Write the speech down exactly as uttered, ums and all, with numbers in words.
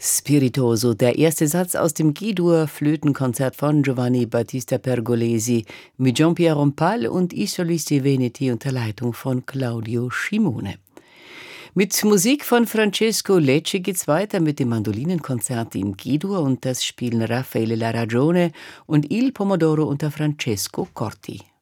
Spiritoso, der erste Satz aus dem G-Dur-Flötenkonzert von Giovanni Battista Pergolesi mit Jean-Pierre Rampal und I Solisti Veneti unter Leitung von Claudio Scimone. Mit Musik von Francesco Lecce geht's weiter mit dem Mandolinenkonzert in G-Dur und das spielen Raffaele La Ragione und Il Pomodoro unter Francesco Corti.